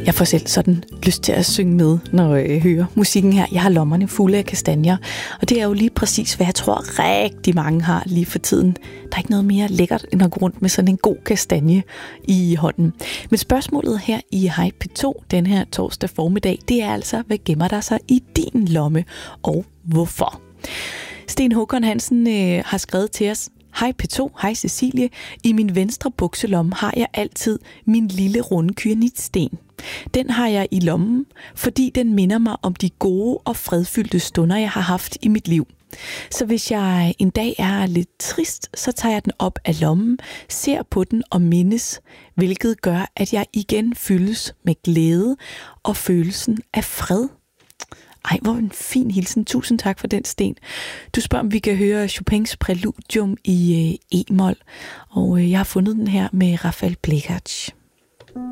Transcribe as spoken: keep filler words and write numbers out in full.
Jeg får selv sådan lyst til at synge med, når jeg hører musikken her. Jeg har lommerne fulde af kastanjer, og det er jo lige præcis, hvad jeg tror rigtig mange har lige for tiden. Der er ikke noget mere lækkert end at gå rundt med sådan en god kastanje i hånden. Men spørgsmålet her i Hej P to den her torsdag formiddag, det er altså, hvad gemmer der sig i din lomme, og hvorfor? Sten Håkon Hansen øh, har skrevet til os: Hej P to, hej Cecilie. I min venstre bukselomme har jeg altid min lille runde kyanitsten. Den har jeg i lommen, fordi den minder mig om de gode og fredfyldte stunder, jeg har haft i mit liv. Så hvis jeg en dag er lidt trist, så tager jeg den op af lommen, ser på den og mindes, hvilket gør, at jeg igen fyldes med glæde og følelsen af fred. Ej, hvor en fin hilsen. Tusind tak for den, Sten. Du spørger, om vi kan høre Chopins Præludium i øh, E-mol, og øh, jeg har fundet den her med Rafael Blechertz.